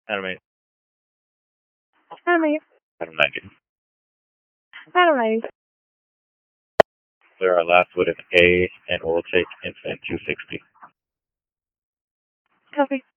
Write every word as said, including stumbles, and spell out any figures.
Adam eight. Adam eight. Adam ninety. Adam ninety. Clear our last with an A, and we'll take infant two sixty. Copy.